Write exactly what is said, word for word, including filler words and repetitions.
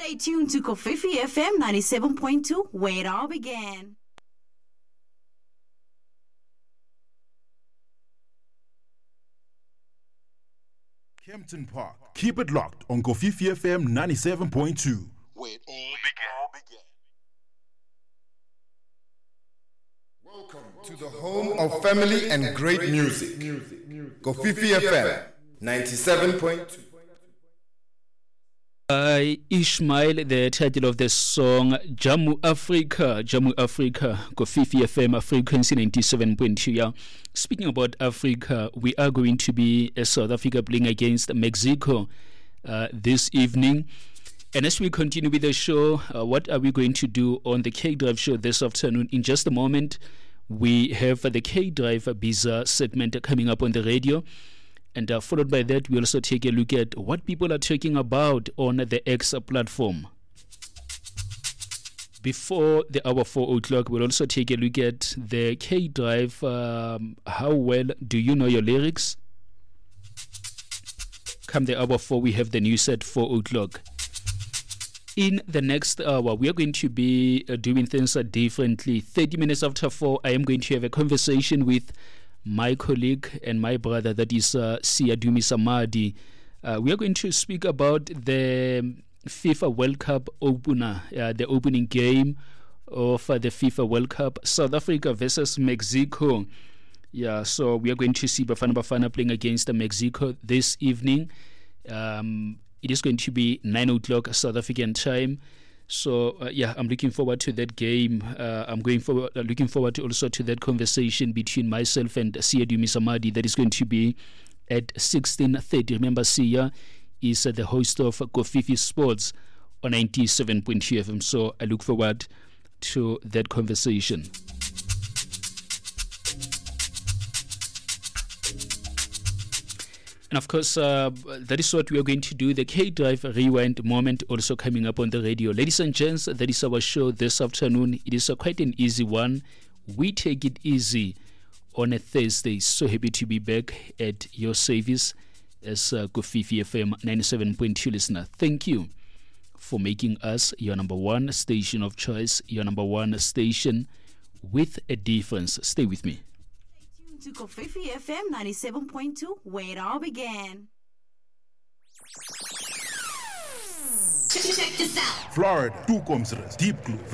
Stay tuned to Kofifi F M ninety-seven point two, where it all began. Kempton Park. Keep it locked on Kofifi F M ninety-seven point two, where it all began. Welcome to the home of family and great music. Kofifi F M ninety-seven point two. By Ishmael, the title of the song Jamu Africa, Jamu Africa, Kofifi F M frequency ninety-seven point two. Yeah. Speaking about Africa, we are going to be uh, South Africa playing against Mexico uh, this evening. And as we continue with the show, uh, what are we going to do on the K-Drive show this afternoon? In just a moment, we have uh, the K-Drive Bizarre segment coming up on the radio. And uh, followed by that, we'll also take a look at what people are talking about on the X platform. Before the hour four o'clock, we'll also take a look at the K-Drive. Um, how well do you know your lyrics? Come the hour four, we have the news at four o'clock. In the next hour, we are going to be uh, doing things uh, differently. thirty minutes after four, I am going to have a conversation with my colleague and my brother, that is uh, Siadumi Samadi. Uh, we are going to speak about the FIFA World Cup opener, uh, the opening game of uh, the FIFA World Cup, South Africa versus Mexico. Yeah, so we are going to see Bafana Bafana playing against Mexico this evening. Um, it is going to be nine o'clock South African time. So uh, yeah, I'm looking forward to that game. Uh, I'm going forward, uh, looking forward to also to that conversation between myself and Siadumi Samadi that is going to be at sixteen thirty. Remember, Sia is uh, the host of Kofifi Sports on ninety-seven point two F M. So I look forward to that conversation. And of course, uh, that is what we are going to do. The K-Drive Rewind moment also coming up on the radio. Ladies and gents, that is our show this afternoon. It is a quite an easy one. We take it easy on a Thursday. So happy to be back at your service as uh, Kofifi F M ninety-seven point two listener. Thank you for making us your number one station of choice, your number one station with a difference. Stay with me. To Kofifi F M ninety-seven point two, where it all began. Florida, two Deep Blue.